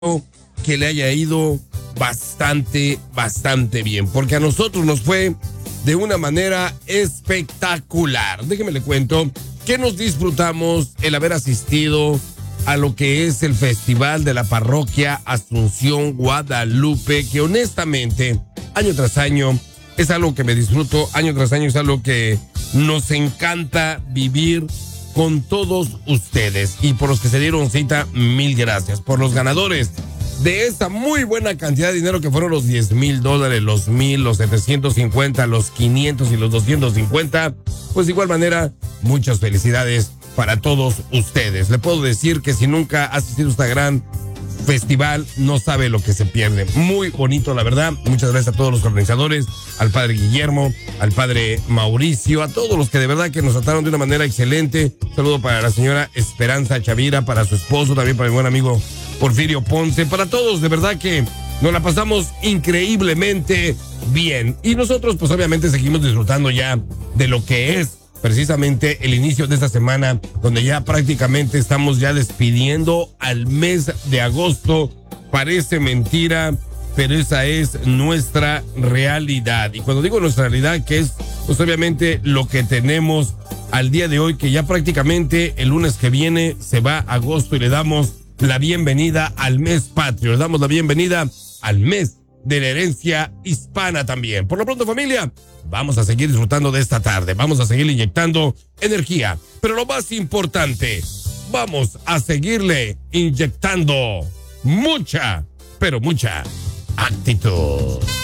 que le haya ido bastante bien, porque a nosotros nos fue de una manera espectacular. Déjeme le cuento que nos disfrutamos el haber asistido a lo que es el Festival de la Parroquia Asunción Guadalupe, que honestamente, año tras año, es algo que me disfruto, año tras año es algo que nos encanta vivir con todos ustedes. Y por los que se dieron cita, mil gracias. Por los ganadores de esta muy buena cantidad de dinero que fueron los $10,000, los 1,000, los 750, los 500 y los 250, pues de igual manera, muchas felicidades para todos ustedes. Le puedo decir que si nunca ha asistido a esta gran festival, no sabe lo que se pierde. Muy bonito, la verdad. Muchas gracias a todos los organizadores, al padre Guillermo, al padre Mauricio, a todos los que de verdad que nos trataron de una manera excelente. Un saludo para la señora Esperanza Chavira, para su esposo, también para mi buen amigo Porfirio Ponce, para todos, de verdad que nos la pasamos increíblemente bien. Y nosotros, pues obviamente seguimos disfrutando ya de lo que es precisamente el inicio de esta semana, donde ya prácticamente estamos ya despidiendo al mes de agosto. Parece mentira, pero esa es nuestra realidad. Y cuando digo nuestra realidad, que es pues obviamente lo que tenemos al día de hoy, que ya prácticamente el lunes que viene se va agosto y le damos la bienvenida al mes patrio, le damos la bienvenida al mes de la herencia hispana también. Por lo pronto, familia, vamos a seguir disfrutando de esta tarde, vamos a seguir inyectando energía, pero lo más importante, vamos a seguirle inyectando mucha, pero mucha actitud.